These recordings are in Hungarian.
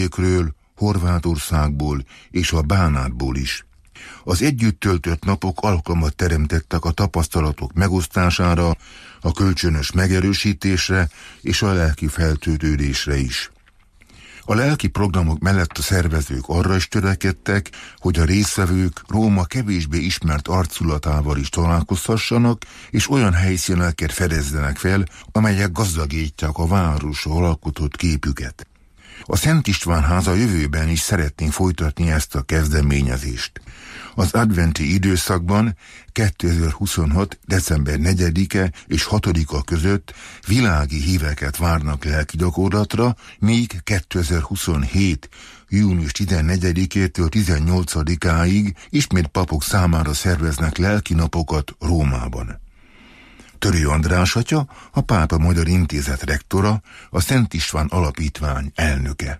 vidékről, Horvátországból és a Bánátból is. Az együtt töltött napok alkalmat teremtettek a tapasztalatok megosztására, a kölcsönös megerősítésre és a lelki feltöltődésre is. A lelki programok mellett a szervezők arra is törekedtek, hogy a résztvevők Róma kevésbé ismert arculatával is találkozhassanak, és olyan helyszíneket fedezzenek fel, amelyek gazdagítják a városról alkotott képüket. A Szent István háza jövőben is szeretné folytatni ezt a kezdeményezést. Az adventi időszakban 2026. december 4-e és 6-a között világi híveket várnak lelki gyakorlatra, míg 2027. június 14-től 18-áig ismét papok számára szerveznek lelki napokat Rómában. Törő András atya, a Pápa Magyar Intézet rektora, a Szent István Alapítvány elnöke.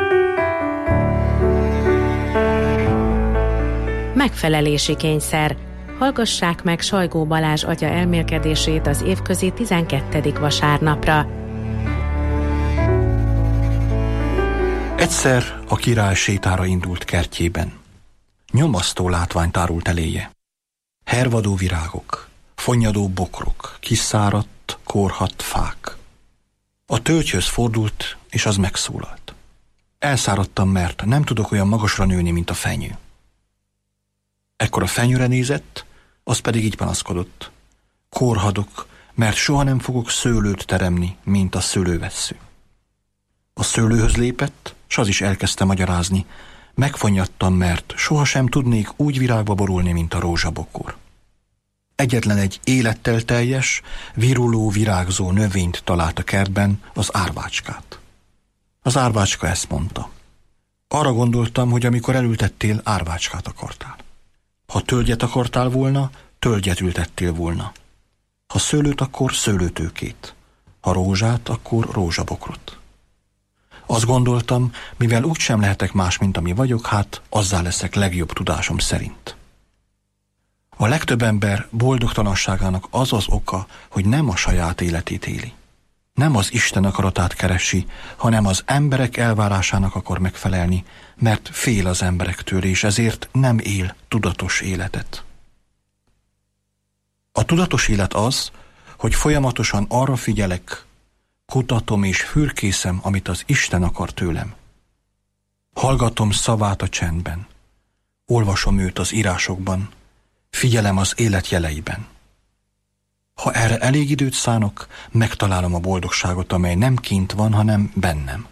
Megfelelési kényszer. Hallgassák meg Sajgó Balázs atya elmélkedését az évközi 12. vasárnapra. Egyszer a király sétára indult kertjében. Nyomasztó látvány tárult eléje. Hervadó virágok, fonnyadó bokrok, kiszáradt, korhadt fák. A tölgyhöz fordult, és az megszólalt. Elszáradtam, mert nem tudok olyan magasra nőni, mint a fenyő. Ekkor a fenyőre nézett, az pedig így panaszkodott. Korhadok, mert soha nem fogok szőlőt teremni, mint a szőlővessző. A szőlőhöz lépett, s az is elkezdte magyarázni. Megfonnyadtam, mert sohasem tudnék úgy virágba borulni, mint a rózsabokor. Egyetlen egy élettel teljes, viruló, virágzó növényt talált a kertben, az árvácskát. Az árvácska ezt mondta. Arra gondoltam, hogy amikor elültettél, árvácskát akartál. Ha tölgyet akartál volna, tölgyet ültettél volna. Ha szőlőt, akkor szőlőtőkét. Ha rózsát, akkor rózsabokrot. Azt gondoltam, mivel úgysem lehetek más, mint ami vagyok, hát azzá leszek legjobb tudásom szerint. A legtöbb ember boldogtalanságának az az oka, hogy nem a saját életét éli. Nem az Isten akaratát keresi, hanem az emberek elvárásának akar megfelelni, mert fél az emberektől, és ezért nem él tudatos életet. A tudatos élet az, hogy folyamatosan arra figyelek, kutatom és fürkészem, amit az Isten akar tőlem. Hallgatom szavát a csendben, olvasom őt az írásokban, figyelem az élet jeleiben. Ha erre elég időt szánok, megtalálom a boldogságot, amely nem kint van, hanem bennem.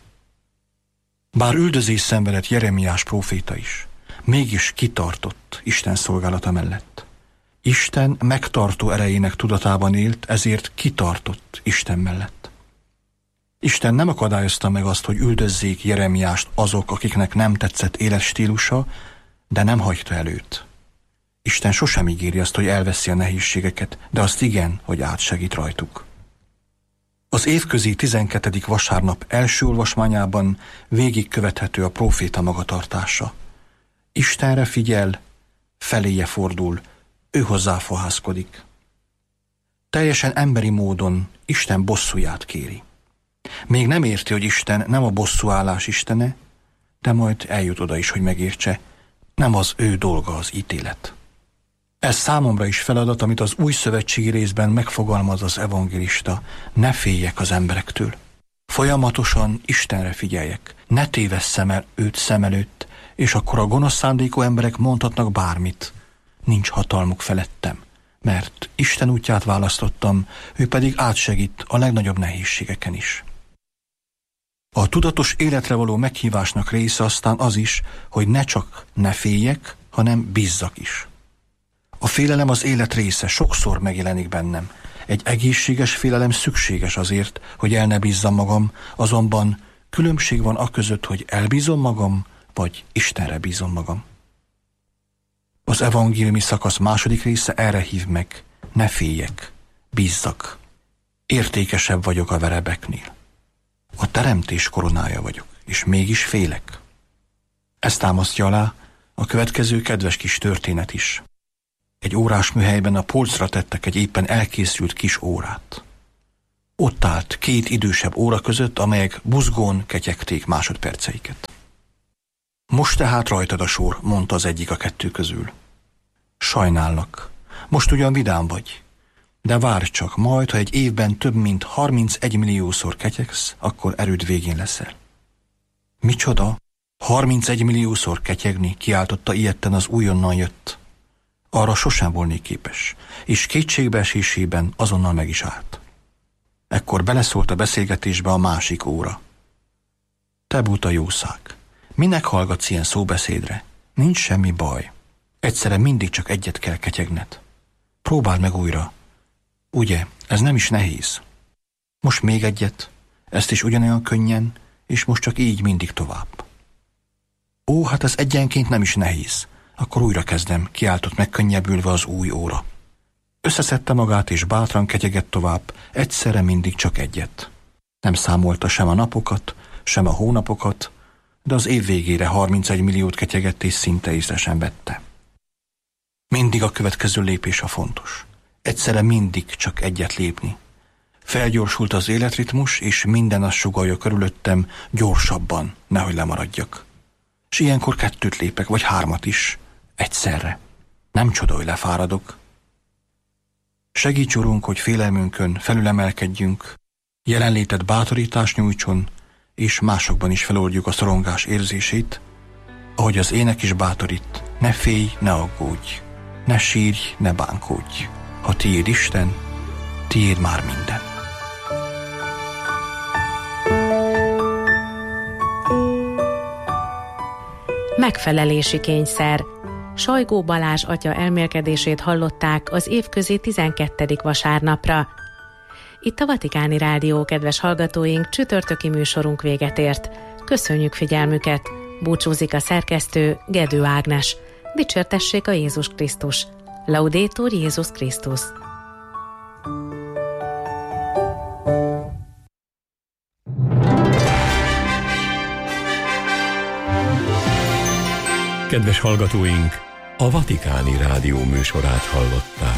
Bár üldözés szenvedett Jeremiás próféta is, mégis kitartott Isten szolgálata mellett. Isten megtartó erejének tudatában élt, ezért kitartott Isten mellett. Isten nem akadályozta meg azt, hogy üldözzék Jeremiást azok, akiknek nem tetszett életstílusa, de nem hagyta el őt. Isten sosem ígéri azt, hogy elveszi a nehézségeket, de azt igen, hogy átsegít rajtuk. Az évközi 12. vasárnap első olvasmányában végigkövethető a próféta magatartása. Istenre figyel, feléje fordul, ő hozzá fohászkodik. Teljesen emberi módon Isten bosszúját kéri. Még nem érti, hogy Isten nem a bosszúállás istene, de majd eljut oda is, hogy megértse, nem az ő dolga az ítélet. Ez számomra is feladat, amit az új szövetségi részben megfogalmaz az evangélista. Ne féljek az emberektől. Folyamatosan Istenre figyeljek. Ne tévesszem el őt szem előtt, és akkor a gonosz szándékú emberek mondhatnak bármit. Nincs hatalmuk felettem, mert Isten útját választottam, ő pedig átsegít a legnagyobb nehézségeken is. A tudatos életre való meghívásnak része aztán az is, hogy ne csak ne féljek, hanem bízzak is. A félelem az élet része, sokszor megjelenik bennem. Egy egészséges félelem szükséges azért, hogy el ne bízzam magam, azonban különbség van aközött, hogy elbízom magam, vagy Istenre bízom magam. Az evangéliumi szakasz második része erre hív meg. Ne féljek, bízzak. Értékesebb vagyok a verebeknél. A teremtés koronája vagyok, és mégis félek. Ezt támasztja alá a következő kedves kis történet is. Egy órásműhelyben a polcra tettek egy éppen elkészült kis órát. Ott állt két idősebb óra között, amelyek buzgón ketyegték másodperceiket. Most tehát rajtad a sor, mondta az egyik a kettő közül. Sajnállak, most ugyan vidám vagy, de várj csak, majd, ha egy évben több mint 31 milliószor ketyegsz, akkor erőd végén leszel. Micsoda? 31 milliószor ketyegni, kiáltotta ijedten az újonnan jött. Arra sosem volnék képes, és kétségbeesésében azonnal meg is állt. Ekkor beleszólt a beszélgetésbe a másik óra. Te buta jószág, minek hallgatsz ilyen szóbeszédre? Nincs semmi baj. Egyszerre mindig csak egyet kell ketyegned. Próbáld meg újra. Ugye, ez nem is nehéz. Most még egyet, ezt is ugyanolyan könnyen, és most csak így mindig tovább. Ó, hát ez egyenként nem is nehéz. Akkor újra kezdem, kiáltott megkönnyebbülve az új óra. Összeszedte magát, és bátran ketyegett tovább, egyszerre mindig csak egyet. Nem számolta sem a napokat, sem a hónapokat, de az év végére 31 milliót ketyegett, és szinte észre sem vette. Mindig a következő lépés a fontos. Egyszerre mindig csak egyet lépni. Felgyorsult az életritmus, és minden azt sugallja körülöttem gyorsabban, nehogy lemaradjak. S ilyenkor 2 lépek, vagy 3 is, egyszerre. Nem csoda, hogy lefáradok. Segíts, Urunk, hogy félelmünkön felülemelkedjünk, jelenléted bátorítást nyújtson, és másokban is feloldjuk a szorongás érzését, ahogy az ének is bátorít, ne félj, ne aggódj, ne sírj, ne bánkódj. Ha tiéd Isten, tiéd már minden. Megfelelési kényszer. Sajgó Balázs atya elmélkedését hallották az évközi 12. vasárnapra. Itt a Vatikáni Rádió, kedves hallgatóink, csütörtöki műsorunk véget ért. Köszönjük figyelmüket! Búcsúzik a szerkesztő, Gedő Ágnes. Dicsértessék a Jézus Krisztus! Laudetur Jézus Krisztus! Kedves hallgatóink, a Vatikáni Rádió műsorát hallották.